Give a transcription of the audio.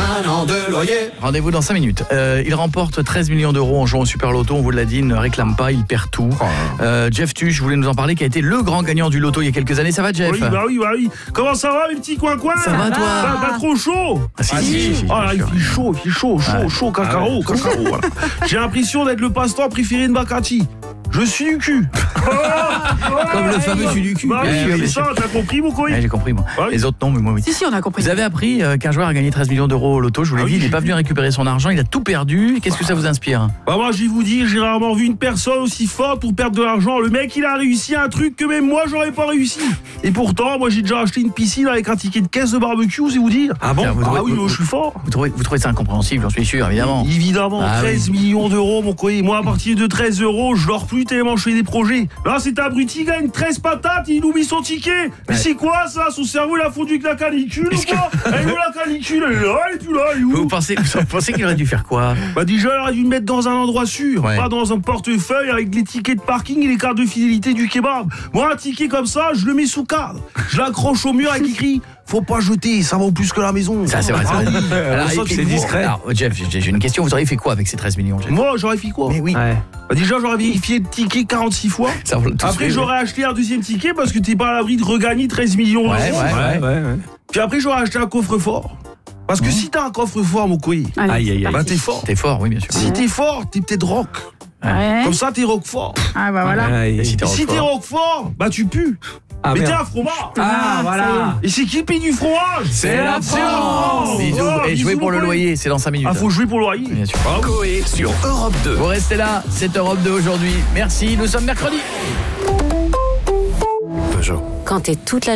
un an de loyer. Rendez-vous dans 5 minutes. Il remporte 13 millions d'euros en jouant au Super Loto. On vous l'a dit, il ne réclame pas, il perd tout. Jeff Tuch, je voulais nous en parler, qui a été le grand gagnant du Loto il y a quelques années. Ça va, Jeff? Oui. Comment ça va, mes petits coins-coins? Ça va, toi? Pas trop chaud? Si. Ah, il fait chaud, cacao, voilà. J'ai l'impression d'être le passe-temps préféré de Bakati. Je suis du cul. Comme le fameux suis du cul. C'est ça, t'as compris, mon coï? J'ai compris, moi. Ouais. Les autres, non, mais moi, oui. Si, on a compris. Vous avez appris qu'un joueur a gagné 13 millions d'euros au Loto. Je vous l'ai dit, il n'est pas venu récupérer son argent, il a tout perdu. Qu'est-ce que ça vous inspire? Moi, je vais vous dire, j'ai rarement vu une personne aussi forte pour perdre de l'argent. Le mec, il a réussi un truc que même moi, j'aurais pas réussi. Et pourtant, moi, j'ai déjà acheté une piscine avec un ticket de caisse de barbecue, c'est vous dire. Ah bon? Je suis fort. Vous trouvez ça incompréhensible, j'en suis sûr, évidemment. Évidemment, 13 millions d'euros, mon coï. Moi, à partir de 13 euros, je dors plus tellement je fais des projets. Là, c'est abruti, il gagne 13 patates, il oublie son ticket. Mais c'est quoi ça? Son cerveau, il a fondu avec la canicule ou quoi? Elle est où la canicule? Elle est là, elle est plus là, elle est où? Vous pensez qu'il aurait dû faire quoi? Déjà, il aurait dû le mettre dans un endroit sûr, pas dans un portefeuille avec les tickets de parking et les cartes de fidélité du kebab. Moi, un ticket comme ça, je le mets sous cadre. Je l'accroche au mur avec écrit « Faut pas jeter, ça vaut plus que la maison ». Ça, c'est vrai, ça. Alors, c'est discret. Alors, Jeff, j'ai une question. Vous auriez fait quoi avec ces 13 millions, Jeff? Moi, j'aurais fait quoi? Mais oui. Déjà, j'aurais vérifié le ticket 46 fois. Ça, après, j'aurais acheté un deuxième ticket parce que t'es pas à l'abri de regagner 13 millions d'euros. Ouais. Puis après, j'aurais acheté un coffre-fort. Parce que si t'as un coffre-fort, mon couille, t'es fort. T'es fort, oui, bien sûr. Si t'es fort, t'es peut-être rock. Ouais. Comme ça, t'es roquefort. Ah bah voilà. Et si t'es roquefort, tu pues. Mais t'es un fromage. Voilà. Et c'est qui paye du fromage? C'est la France. Bisous. Et jouez pour le loyer, c'est dans 5 minutes. Faut jouer pour le loyer. Bien sûr. Coé sur Europe 2. Vous restez là, c'est Europe 2 aujourd'hui. Merci, nous sommes mercredi. Peugeot. Quand t'es toute la